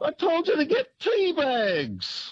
I told you to get tea bags.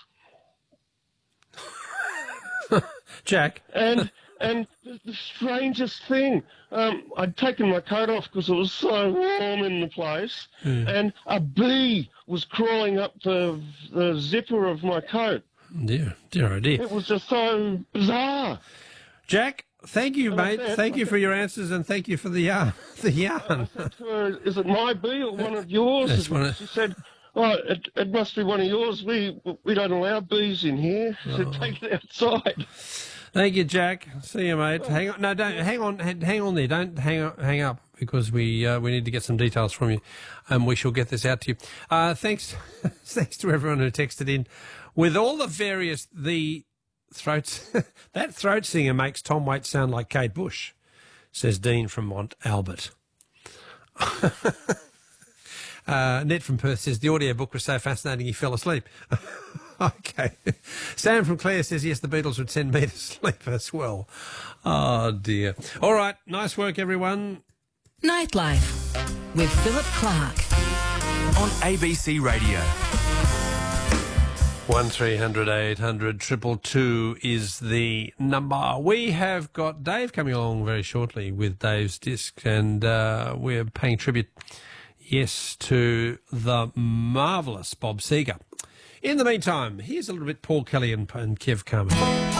Jack. And the strangest thing, I'd taken my coat off because it was so warm in the place, and a bee was crawling up the zipper of my coat. Dear oh dear. It was just so bizarre. Jack, thank you, mate. Thank you for your answers and thank you for the yarn. Is it my bee or one of yours? She said, "Oh, it must be one of yours. We don't allow bees in here. So take it outside." Thank you, Jack. See you, mate. Hang on. No, don't hang on there. Don't hang up because we need to get some details from you, and we shall get this out to you. Thanks to everyone who texted in with all the throats. That throat singer makes Tom Waits sound like Kate Bush, says Dean from Mont Albert. Ned from Perth says the audiobook was so fascinating he fell asleep. Okay. Sam from Clare says, yes, the Beatles would send me to sleep as well. Oh, dear. All right. Nice work, everyone. Nightlife with Philip Clark on ABC Radio. 1300 800 222 is the number. We have got Dave coming along very shortly with Dave's Disc, and we're paying tribute, yes, to the marvellous Bob Seger. In the meantime, here's a little bit Paul Kelly and Kev Carmen.